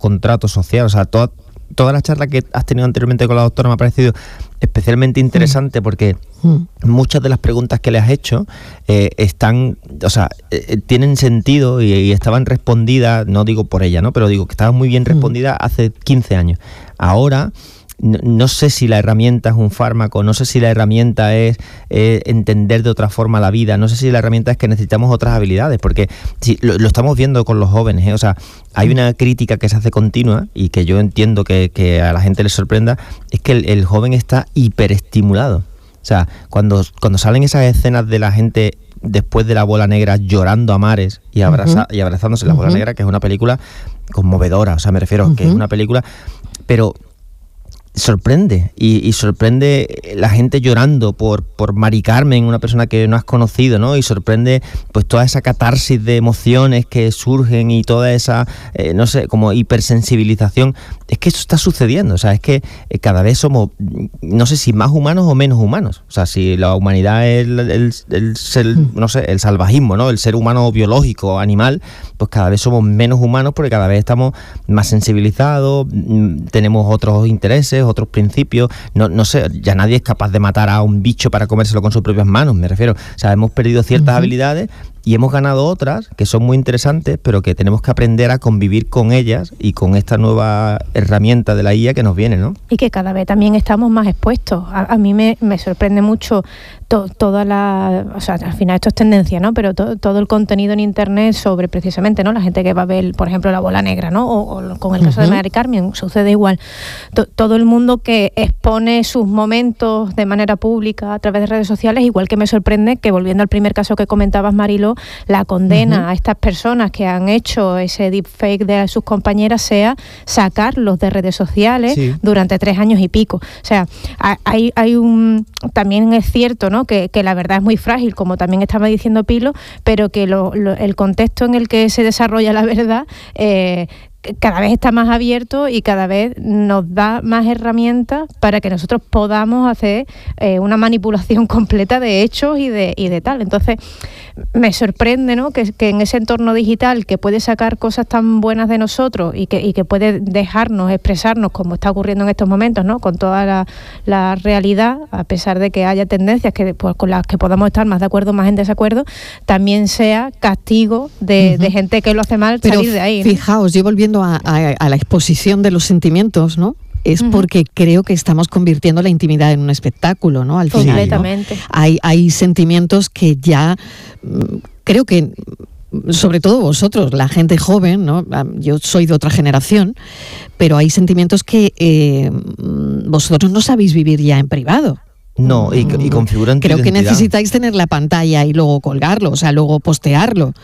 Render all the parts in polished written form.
contrato social. O sea, toda la charla que has tenido anteriormente con la doctora me ha parecido especialmente interesante porque muchas de las preguntas que le has hecho tienen sentido y estaban respondidas, no digo por ella, ¿no? Pero digo que estaban muy bien respondidas hace 15 años. Ahora no sé si la herramienta es un fármaco, no sé si la herramienta es entender de otra forma la vida, no sé si la herramienta es que necesitamos otras habilidades, porque sí, lo estamos viendo con los jóvenes, o sea, hay una crítica que se hace continua y que yo entiendo que a la gente le sorprenda, es que el joven está hiperestimulado. O sea, cuando salen esas escenas de la gente después de La bola negra llorando a mares y abrazándose La bola negra, que es una película conmovedora, o sea, me refiero que es una película, pero sorprende y sorprende la gente llorando por Mari Carmen, una persona que no has conocido, ¿no? Y sorprende pues toda esa catarsis de emociones que surgen y toda esa no sé, como hipersensibilización. Es que eso está sucediendo, o sea, es que cada vez somos, no sé si más humanos o menos humanos. O sea, si la humanidad es el ser, no sé, el salvajismo, ¿no? El ser humano biológico, animal, pues cada vez somos menos humanos porque cada vez estamos más sensibilizados, tenemos otros intereses, otros principios, no sé, ya nadie es capaz de matar a un bicho para comérselo con sus propias manos, me refiero. O sea, hemos perdido ciertas habilidades y hemos ganado otras que son muy interesantes, pero que tenemos que aprender a convivir con ellas y con esta nueva herramienta de la IA que nos viene, ¿no? Y que cada vez también estamos más expuestos. A mí me sorprende mucho toda la... O sea, al final esto es tendencia, ¿no? Pero todo el contenido en Internet sobre precisamente, ¿no? La gente que va a ver, por ejemplo, La bola negra, ¿no? O con el caso de Mari Carmen, sucede igual. Todo el mundo que expone sus momentos de manera pública a través de redes sociales, igual que me sorprende que, volviendo al primer caso que comentabas, Mariló, la condena a estas personas que han hecho ese deepfake de sus compañeras sea sacarlos de redes sociales durante 3 años y pico. O sea, hay un... También es cierto, ¿no? Que la verdad es muy frágil, como también estaba diciendo Pilo, pero que el contexto en el que se desarrolla la verdad cada vez está más abierto y cada vez nos da más herramientas para que nosotros podamos hacer una manipulación completa de hechos y de tal. Entonces, me sorprende, ¿no? que en ese entorno digital que puede sacar cosas tan buenas de nosotros y que puede dejarnos expresarnos como está ocurriendo en estos momentos, ¿no? Con toda la realidad, a pesar de que haya tendencias que pues, con las que podamos estar más de acuerdo, más en desacuerdo, también sea castigo de gente que lo hace mal. Pero salir de ahí, ¿no? Fijaos, yo volviendo a la exposición de los sentimientos, ¿no? Es porque creo que estamos convirtiendo la intimidad en un espectáculo, ¿no? Al final, completamente. ¿No? Hay sentimientos que ya creo que, sobre todo vosotros, la gente joven, ¿no? Yo soy de otra generación, pero hay sentimientos que vosotros no sabéis vivir ya en privado. No, y configuran tu identidad. Creo que necesitáis tener la pantalla y luego colgarlo, o sea, luego postearlo.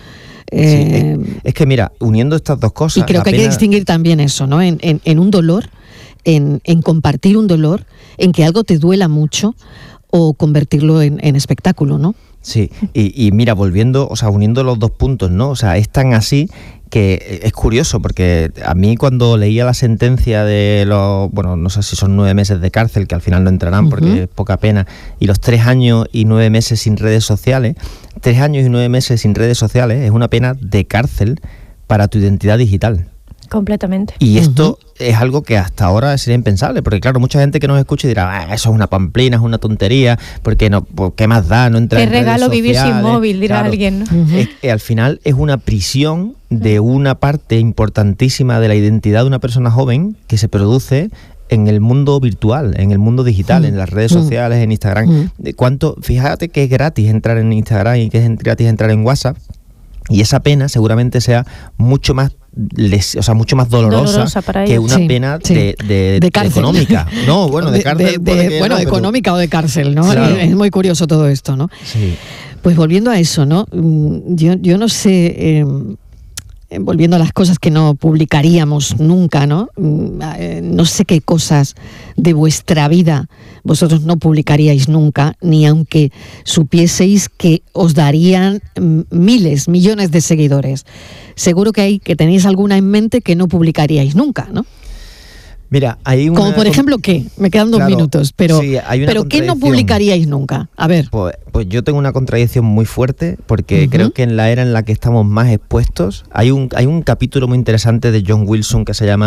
Es que mira, uniendo estas dos cosas... Y creo que hay que distinguir también eso, ¿no? En un dolor, en compartir un dolor, en que algo te duela mucho o convertirlo en espectáculo, ¿no? Sí, y mira, volviendo, o sea, uniendo los dos puntos, ¿no? O sea, es tan así que es curioso, porque a mí cuando leía la sentencia de los, bueno, no sé si son 9 meses de cárcel, que al final no entrarán porque es poca pena, y los 3 años y 9 meses sin redes sociales, 3 años y 9 meses sin redes sociales es una pena de cárcel para tu identidad digital. Completamente. Y esto es algo que hasta ahora sería impensable, porque claro, mucha gente que nos escucha dirá, eso es una pamplina, es una tontería, porque no, ¿qué más da? No entrar en redes sociales. Qué regalo vivir sin móvil, dirá alguien, ¿no? Es que al final es una prisión de una parte importantísima de la identidad de una persona joven que se produce en el mundo virtual, en el mundo digital, en las redes sociales, en Instagram. Fíjate que es gratis entrar en Instagram y que es gratis entrar en WhatsApp, y esa pena seguramente sea mucho más mucho más dolorosa que una pena de cárcel. Económica. No, bueno, de cárcel. Económica o de cárcel, ¿no? Claro. Es muy curioso todo esto, ¿no? Sí. Pues volviendo a eso, ¿no? Yo no sé... volviendo a las cosas que no publicaríamos nunca, ¿no? No sé qué cosas de vuestra vida vosotros no publicaríais nunca, ni aunque supieseis que os darían miles, millones de seguidores. Seguro que tenéis alguna en mente que no publicaríais nunca, ¿no? Mira, hay una... Como por ejemplo, ¿qué? Me quedan 2 minutos, pero, sí, pero ¿qué no publicaríais nunca? A ver. Pues yo tengo una contradicción muy fuerte, porque creo que en la era en la que estamos más expuestos, hay un capítulo muy interesante de John Wilson que se llama